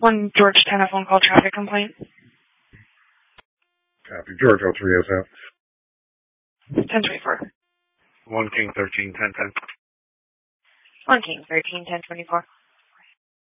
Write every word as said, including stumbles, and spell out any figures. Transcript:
One Georgetown, a phone call traffic complaint. Copy. George, oh three S F. ten twenty-four. One King thirteen ten ten. One King thirteen ten twenty-four.